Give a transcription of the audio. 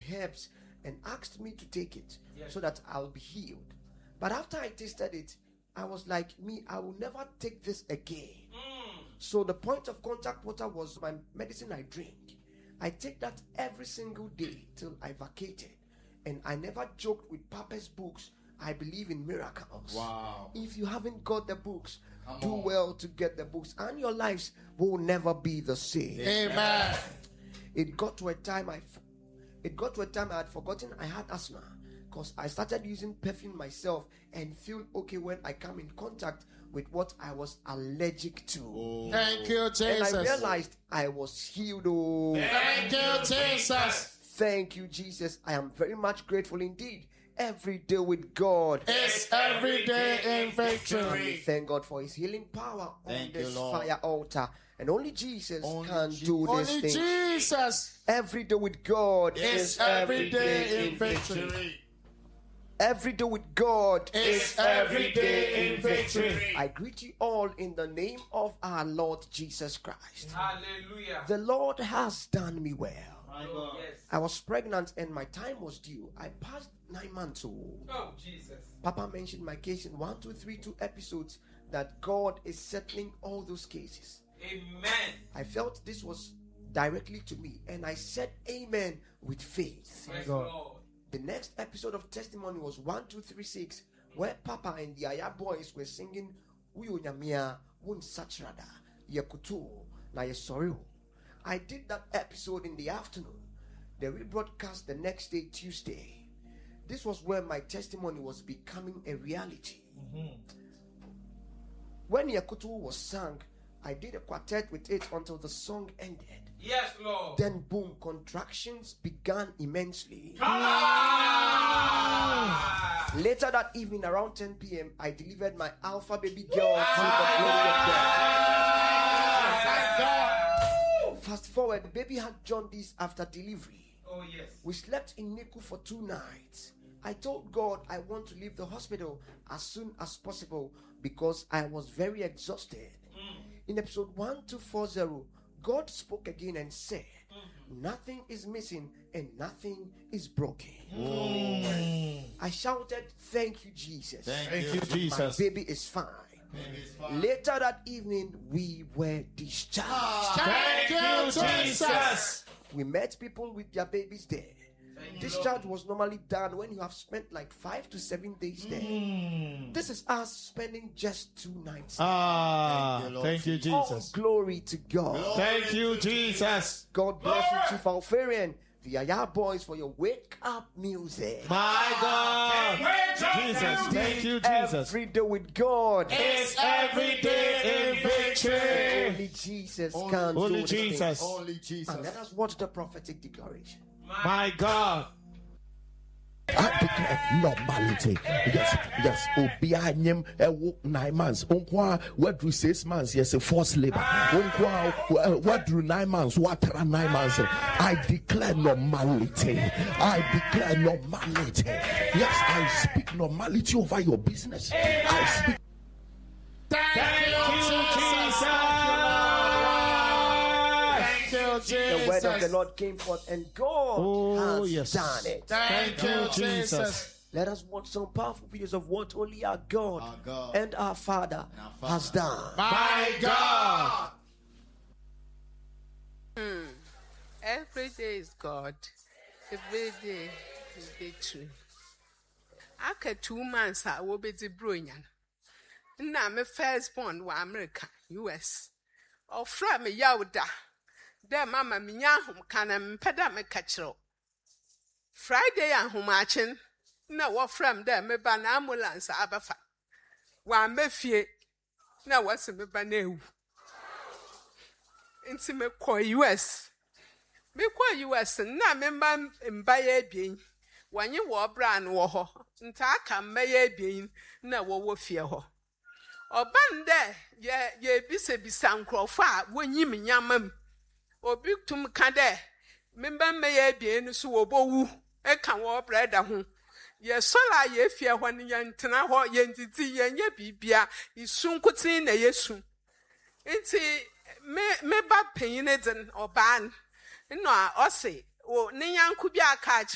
herbs and asked me to take it so that I'll be healed. But after I tasted it, I was like, I will never take this again. So the point of contact water was my medicine I drink. I take that every single day till I vacated. And I never joked with Papa's books. I believe in miracles. Wow. If you haven't got the books, do well to get the books, and your lives will never be the same. Amen. It got to a time I had forgotten I had asthma, because I started using perfume myself and feel okay when I come in contact with what I was allergic to. Thank you, Jesus. And I realized I was healed. Thank you, Jesus. Thank you, Jesus. I am very much grateful indeed. Every day with God is every day in victory. Thank God for his healing power on this fire altar. And only Jesus can do this thing. Only Jesus. Every day with God is every day in victory. Every day with God is every day in victory. I greet you all in the name of our Lord Jesus Christ. Hallelujah. The Lord has done me well. Oh, yes. I was pregnant and my time was due. I passed 9 months old. Oh, Jesus. Papa mentioned my case in 1, 2, 3, 2 episodes that God is settling all those cases. Amen. I felt this was directly to me and I said amen with faith. Yes, Lord. The next episode of testimony was 1, 2, 3, 6, where Papa and the Aya boys were singing Uyo Nyamia Wun Sachrada Yakutu Na Yesoriu. I did that episode in the afternoon. The rebroadcast the next day, Tuesday. This was where my testimony was becoming a reality. When Yakutu was sung, I did a quartet with it until the song ended. Yes, Lord. Then boom, contractions began immensely. Later that evening, around 10 p.m., I delivered my alpha baby girl to the glory of God. Fast forward, the baby had jaundice after delivery. Oh, yes. We slept in Niku for 2 nights. I told God I want to leave the hospital as soon as possible because I was very exhausted. In episode 1240, God spoke again and said, nothing is missing and nothing is broken. I shouted, thank you, Jesus. Thank you, Jesus. My baby is fine. Later that evening, we were discharged. Thank you, Jesus. We met people with their babies there. Discharge was normally done when you have spent like 5 to 7 days there. This is us spending just 2 nights. Thank you, Jesus. All glory to God. Thank you, Jesus. God bless you, Chief Alfarian, the Aya Boys, for your wake up music. My God. Jesus. Thank you, Jesus. Every day with God is every day in victory. Only Jesus can do Only this Jesus. thing. Only Jesus. And let us watch the prophetic declaration. My God. I declare normality. Yes. Obia nyem 9 months. Onkwa what do 6 months? Yes, a forced labor. Onkwa what do 9 months? What 9 months? I declare normality. Yes, I speak normality over your business. I speak. Thank you, Jesus. The word of the Lord came forth and God has done it. Thank you, Jesus. Let us watch some powerful videos of what only our God and our Father has done. My God. Every day is God. Every day is victory. After 2 months, I will be the brilliant. Now, my firstborn was America, US. Or from a Yauda. There, Mamma Minyahum can pedame catcher. Friday and Humachin. No, what from there, me ban ambulance abafa. One me fear. Now, what's a me baneu? Into me call US. Me call US and now member in Baye being. When you were brand war, Ntaka may being no war fear her. Or ban there, ye be se be sound far when you mean yamam. Or big to Mkade. Member may be in Suobo, a can war bread at home. Ye sola ye fear when yan tana what yentity and ye bibia is soon could see in a yesun. It's me bad pain or ban. No, I say, oh, Nian could be a catch